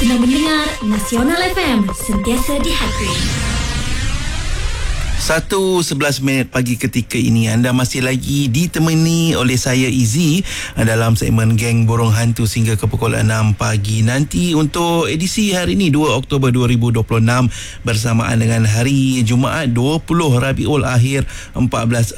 Senang mendengar Nasional FM, sentiasa di hati. 1:11 pagi ketika ini anda masih lagi ditemani oleh saya Izzy dalam segmen Geng Burung Hantu sehingga ke pukul 6 pagi nanti untuk edisi hari ini 2 Oktober 2026 bersamaan dengan hari Jumaat 20 Rabiul Akhir 1448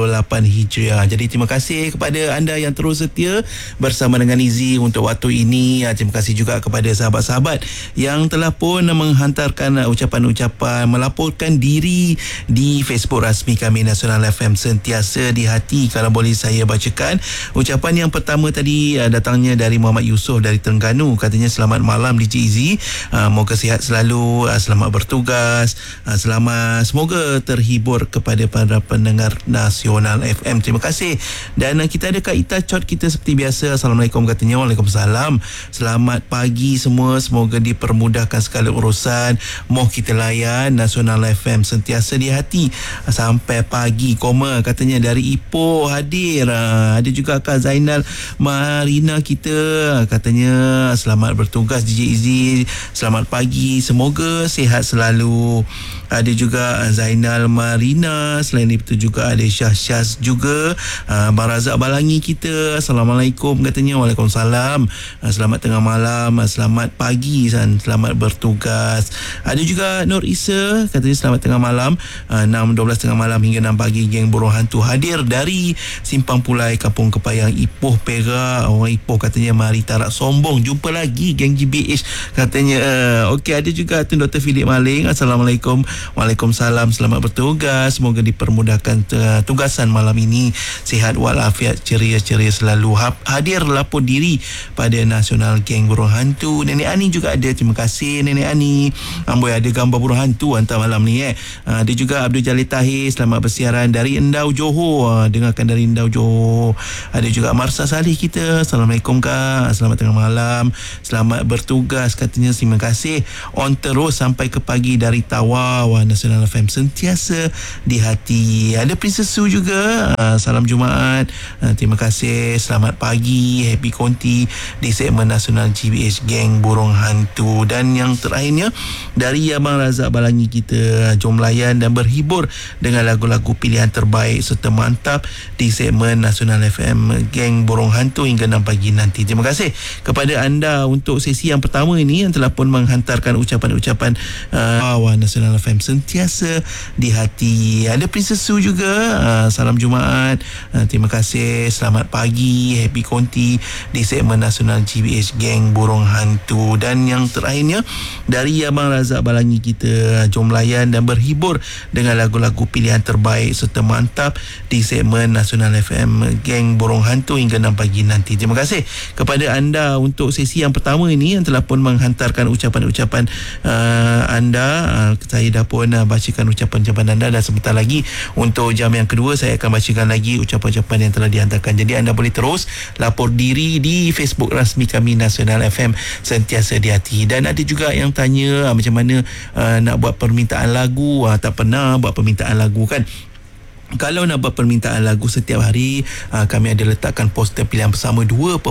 Hijriah. Jadi terima kasih kepada anda yang terus setia bersama dengan Izzy untuk waktu ini. Terima kasih juga kepada sahabat-sahabat yang telah pun menghantarkan ucapan-ucapan, melaporkan diri di Facebook rasmi kami Nasional FM Sentiasa di Hati. Kalau boleh saya bacakan ucapan yang pertama tadi datangnya dari Muhammad Yusof dari Terengganu. Katanya selamat malam DJ Izzy, moga sihat selalu, selamat bertugas, selamat, semoga terhibur kepada para pendengar Nasional FM. Terima kasih. Dan kita ada Kak Ita Chot kita seperti biasa. Assalamualaikum katanya. Waalaikumsalam. Selamat pagi semua, semoga dipermudahkan segala urusan. Moh kita layan Nasional FM Sentiasa di Hati sampai pagi. Koma katanya dari Ipoh hadir. Ada juga Kak Zainal Marina kita, katanya selamat bertugas DJ Izzy, selamat pagi, semoga sihat selalu. Ada juga Zainal Marina. Selain itu juga ada Syah juga. Abang Razak Balangi kita, Assalamualaikum katanya. Waalaikumsalam. Selamat tengah malam, selamat pagi dan selamat bertugas. Ada juga Nur Isa, katanya selamat tengah malam, 6:12 tengah malam hingga 6 pagi Geng Burung Hantu hadir dari Simpang Pulai Kampung Kepayang Ipoh Perak. Orang Ipoh katanya mari tarak sombong, jumpa lagi Geng GBH katanya. Okey, ada juga Tun Dr. Philip Maling. Assalamualaikum. Waalaikumsalam, selamat bertugas, semoga dipermudahkan tugasan malam ini, sihat walafiat, ceria-ceria selalu. Hadir lapor diri pada Nasional Geng Burung Hantu. Nenek Ani juga ada, terima kasih Nenek Ani. Amboi, ada gambar burung hantu hantar malam ni Ada juga Abdul Jalil Tahir, selamat bersiaran dari Endau Johor, dengarkan dari Endau Johor. Ada juga Marsa Salih kita, Assalamualaikum Kak, selamat tengah malam, selamat bertugas katanya. Terima kasih, on terus sampai ke pagi dari Tawau. Nasional FM sentiasa di hati. Ada Princess Su juga, salam Jumaat, terima kasih, selamat pagi, happy konti di segmen Nasional GBH Geng Burung Hantu. Dan yang terakhirnya dari Abang Razak Balangi kita, jom layan dan berhibur dengan lagu-lagu pilihan terbaik serta mantap di segmen Nasional FM Geng Burung Hantu hingga 6 pagi nanti. Terima kasih kepada anda untuk sesi yang pertama ini yang telah pun menghantarkan ucapan-ucapan Nasional FM sentiasa di hati. Ada Princess Su juga, salam Jumaat, terima kasih, selamat pagi, happy konti di segmen Nasional GBH Geng Burung Hantu. Dan yang terakhirnya dari Abang Razak Balangi kita, jom layan dan berhibur dengan lagu-lagu pilihan terbaik serta mantap di segmen Nasional FM Geng Burung Hantu hingga 6 pagi nanti. Terima kasih kepada anda untuk sesi yang pertama ini yang telah pun menghantarkan ucapan-ucapan anda. Saya dah pun bacakan ucapan-ucapan anda, dan sebentar lagi untuk jam yang kedua saya akan bacakan lagi ucapan-ucapan yang telah dihantarkan. Jadi anda boleh terus lapor diri di Facebook rasmi kami Nasional FM Sentiasa di Hati. Dan ada juga yang tanya macam mana nak buat permintaan lagu. Tak pernah buat permintaan lagu kan. Kalau nak buat permintaan lagu setiap hari, kami ada letakkan poster pilihan bersama 2.0.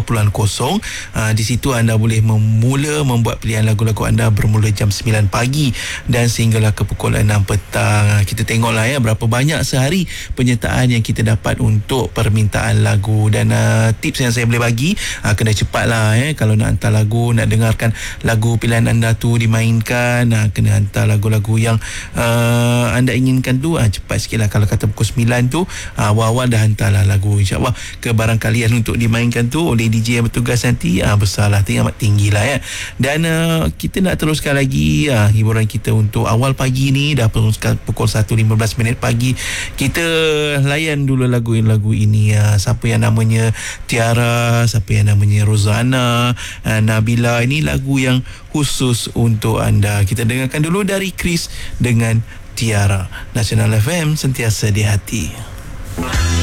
Di situ anda boleh mula membuat pilihan lagu-lagu anda bermula jam 9 pagi dan sehinggalah ke pukul 6 petang. Kita tengoklah berapa banyak sehari penyertaan yang kita dapat untuk permintaan lagu. Dan tips yang saya boleh bagi, kena cepatlah kalau nak hantar lagu, nak dengarkan lagu pilihan anda tu dimainkan, kena hantar lagu-lagu yang anda inginkan tu cepat sikit lah. Kalau kata pukul 9 tu, awal-awal dah hantarlah lagu, insyaAllah ke barang kalian untuk dimainkan tu oleh DJ yang bertugas nanti. Besarlah, amat tinggi lah Dan kita nak teruskan lagi hiburan kita untuk awal pagi ni. Dah pukul 1.15 pagi. Kita layan dulu lagu ini. Siapa yang namanya Tiara, siapa yang namanya Rozana, Nabila. Ini lagu yang khusus untuk anda. Kita dengarkan dulu dari Chris dengan Tiara. Nasional FM sentiasa di hati.